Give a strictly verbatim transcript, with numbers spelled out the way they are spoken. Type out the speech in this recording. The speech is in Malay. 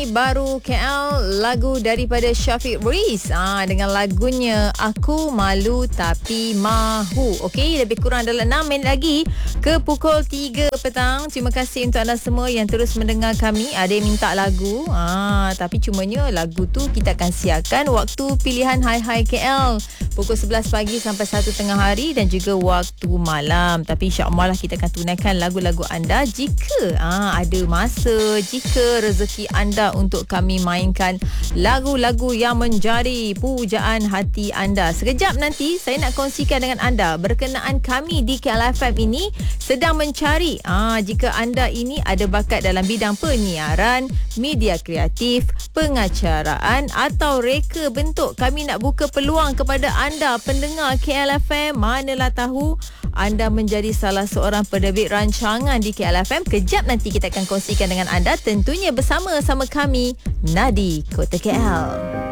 penyanyi baru K L, lagu daripada Syafiq Reis ah, dengan lagunya Aku Malu Tapi Mahu. Okey, lebih kurang dalam enam minit lagi ke pukul tiga petang. Terima kasih untuk anda semua yang terus mendengar kami. Ada yang minta lagu ah, tapi cumanya lagu tu kita akan siarkan waktu pilihan Hai Hai K L pukul sebelas pagi sampai satu tengah hari dan juga waktu malam. Tapi insya-Allah lah kita akan tunaikan lagu-lagu anda jika ah, ada masa, jika rezeki anda untuk kami mainkan lagu-lagu yang menjadi pujaan hati anda. Sekejap nanti saya nak kongsikan dengan anda berkenaan kami di K L F M ini sedang mencari ah, jika anda ini ada bakat dalam bidang penyiaran, media kreatif, pengacaraan atau reka bentuk. Kami nak buka peluang kepada anda pendengar K L F M. Manalah tahu anda menjadi salah seorang penerbit rancangan di K L F M. Kejap nanti kita akan kongsikan dengan anda, tentunya bersama-sama kami Nadi Kota K L.